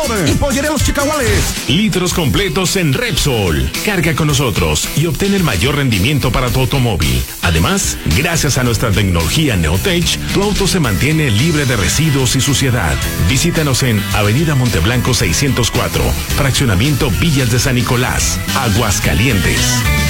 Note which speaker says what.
Speaker 1: Store y Pollería Los Chicahuales.
Speaker 2: Litros completos en Repsol. Carga con nosotros y obtén el mayor rendimiento para tu automóvil. Además, gracias a nuestra tecnología Neotech, tu auto se mantiene libre de residuos y suciedad. Visítanos en Avenida Monteblanco 604, Fraccionamiento Villas de San Nicolás, Aguascalientes.